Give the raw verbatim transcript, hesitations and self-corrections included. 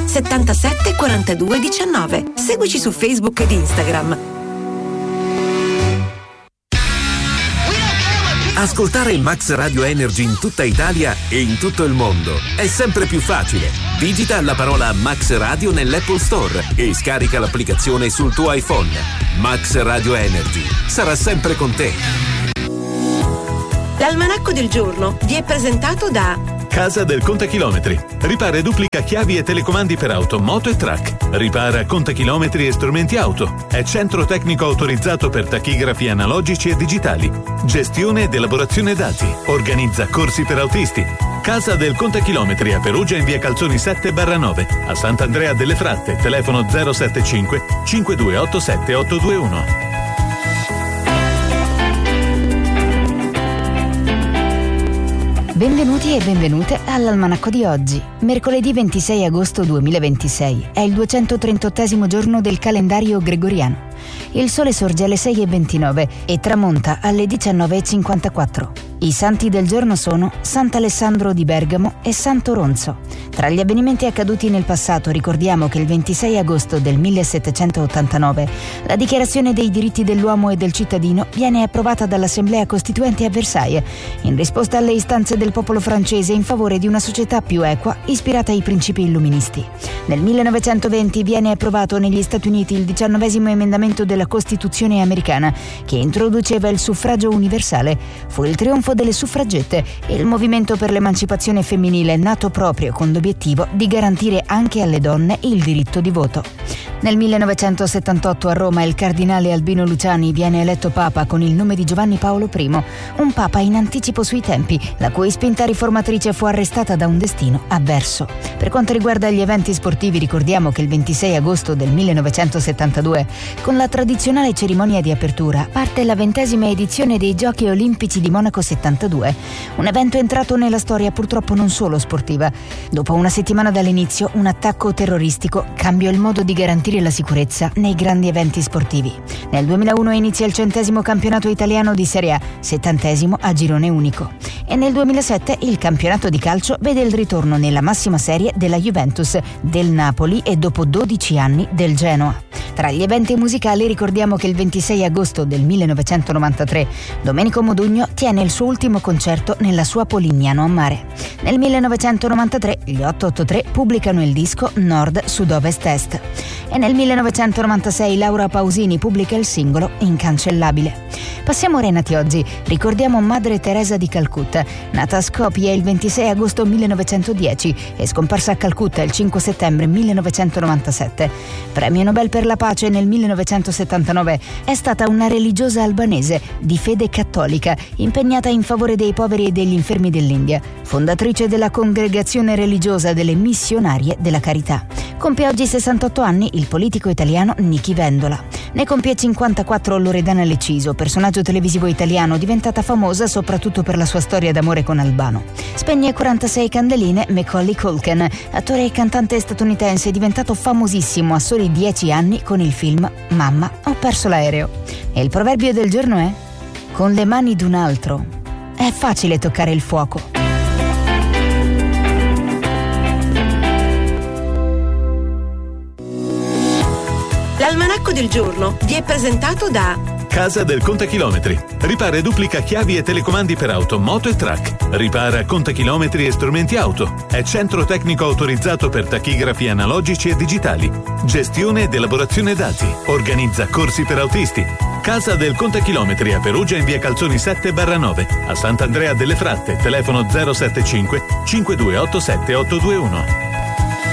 settantasette quarantadue diciannove. Seguici su Facebook ed Instagram. Ascoltare il Max Radio Energy in tutta Italia e in tutto il mondo è sempre più facile. Digita la parola Max Radio nell'Apple Store e scarica l'applicazione sul tuo iPhone. Max Radio Energy sarà sempre con te. L'almanacco del giorno vi è presentato da Casa del Contachilometri. Ripara e duplica chiavi e telecomandi per auto, moto e track. Ripara contachilometri e strumenti auto. È centro tecnico autorizzato per tachigrafi analogici e digitali. Gestione ed elaborazione dati. Organizza corsi per autisti. Casa del Contachilometri a Perugia in via Calzoni sette barra nove. A Sant'Andrea delle Fratte, telefono zero sette cinque cinque due otto sette otto due uno. Benvenuti e benvenute all'almanacco di oggi. Mercoledì ventisei agosto duemilaventisei è il duecentotrentaottesimo giorno del calendario gregoriano. Il sole sorge alle sei e ventinove e tramonta alle diciannove e cinquantaquattro. I santi del giorno sono Sant'Alessandro di Bergamo e Santo Ronzo. Tra gli avvenimenti accaduti nel passato ricordiamo che il ventisei agosto del millesettecentottantanove la Dichiarazione dei diritti dell'uomo e del cittadino viene approvata dall'Assemblea Costituente a Versailles in risposta alle istanze del popolo francese in favore di una società più equa ispirata ai principi illuministi. Nel millenovecentoventi viene approvato negli Stati Uniti il diciannovesimo emendamento della Costituzione americana che introduceva il suffragio universale. Fu il trionfo delle suffragette e il movimento per l'emancipazione femminile nato proprio con l'obiettivo di garantire anche alle donne il diritto di voto. Nel millenovecentosettantotto a Roma il cardinale Albino Luciani viene eletto papa con il nome di Giovanni Paolo primo, un papa in anticipo sui tempi, la cui spinta riformatrice fu arrestata da un destino avverso. Per quanto riguarda gli eventi sportivi ricordiamo che il ventisei agosto del millenovecentosettantadue, con la tradizionale cerimonia di apertura, parte la ventesima edizione dei Giochi Olimpici di Monaco settantadue, un evento entrato nella storia purtroppo non solo sportiva. Dopo una settimana dall'inizio, un attacco terroristico cambiò il modo di garantire la sicurezza nei grandi eventi sportivi. Nel duemilauno inizia il centesimo campionato italiano di Serie A, settantesimo a girone unico. E nel duemilasette il campionato di calcio vede il ritorno nella massima serie della Juventus, del Napoli e dopo dodici anni del Genoa. Tra gli eventi musicali ricordiamo che il ventisei agosto del millenovecentonovantatré Domenico Modugno tiene il suo ultimo concerto nella sua Polignano a Mare. Nel millenovecentonovantatré gli otto otto tre pubblicano il disco Nord Sud Ovest Est e nel millenovecentonovantasei Laura Pausini pubblica il singolo Incancellabile. Passiamo ora ai nati oggi. Ricordiamo Madre Teresa di Calcutta, nata a Skopje il ventisei agosto millenovecentodieci e scomparsa a Calcutta il cinque settembre millenovecentonovantasette. Premio Nobel per la pace nel millenovecentosettantanove, è stata una religiosa albanese di fede cattolica impegnata in favore dei poveri e degli infermi dell'India, fondatrice della congregazione religiosa delle Missionarie della Carità. Compie oggi sessantotto anni il politico italiano Nichi Vendola. Ne compie cinquantaquattro Loredana Leciso, personaggio televisivo italiano diventata famosa soprattutto per la sua storia d'amore con Albano. Spegne quarantasei candeline Macaulay Culkin, attore e cantante statunitense diventato famosissimo a soli dieci anni con il film Mamma, ho perso l'aereo. E il proverbio del giorno è: con le mani d'un altro è facile toccare il fuoco. L'almanacco del giorno vi è presentato da Casa del Contachilometri. Ripara e duplica chiavi e telecomandi per auto, moto e track. Ripara contachilometri e strumenti auto. È centro tecnico autorizzato per tachigrafi analogici e digitali. Gestione ed elaborazione dati. Organizza corsi per autisti. Casa del Contachilometri a Perugia in via Calzoni sette barra nove. A Sant'Andrea delle Fratte, telefono zero sette cinque cinque due otto sette otto due uno.